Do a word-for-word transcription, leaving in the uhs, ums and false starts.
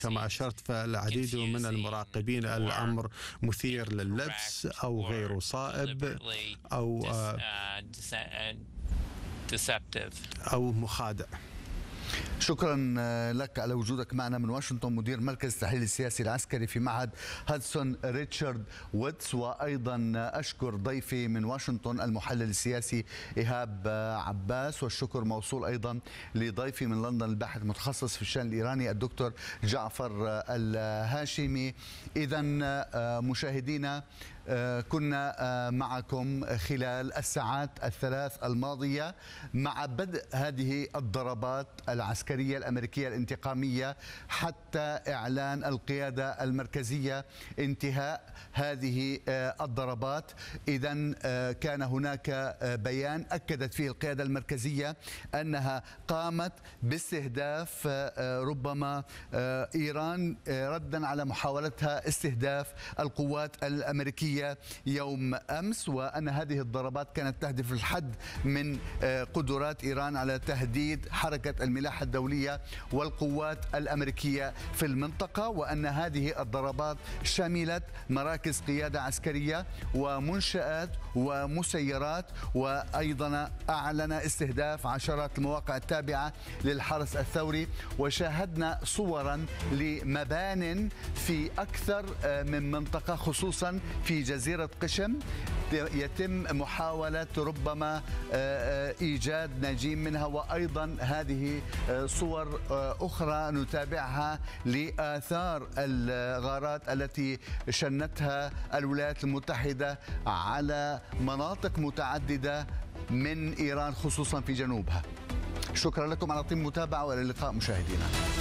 كما أشرت فالعديد من المراقبين الأمر مثير لللبس أو غير صائب أو أو مخادع. شكرا لك على وجودك معنا من واشنطن، مدير مركز التحليل السياسي العسكري في معهد هادسون ريتشارد وودز. وأيضا أشكر ضيفي من واشنطن المحلل السياسي إيهاب عباس، والشكر موصول أيضا لضيفي من لندن الباحث المتخصص في الشأن الإيراني الدكتور جعفر الهاشمي. إذا مشاهدينا كنا معكم خلال الساعات الثلاث الماضية مع بدء هذه الضربات العسكرية الأمريكية الانتقامية حتى إعلان القيادة المركزية انتهاء هذه الضربات. إذن كان هناك بيان أكدت فيه القيادة المركزية أنها قامت باستهداف ربما إيران ردا على محاولتها استهداف القوات الأمريكية يوم أمس، وأن هذه الضربات كانت تهدف الحد من قدرات إيران على تهديد حركة الملاحة الدولية والقوات الأمريكية في المنطقة، وأن هذه الضربات شملت مراكز قيادة عسكرية ومنشآت ومسيرات، وأيضا أعلن استهداف عشرات المواقع التابعة للحرس الثوري. وشاهدنا صورا لمبان في أكثر من منطقة خصوصا في جزيرة قشم يتم محاولة ربما إيجاد نجيم منها، وأيضا هذه صور أخرى نتابعها لآثار الغارات التي شنتها الولايات المتحدة على مناطق متعددة من إيران خصوصا في جنوبها. شكرا لكم على طيب المتابعة، وإلى اللقاء مشاهدينا.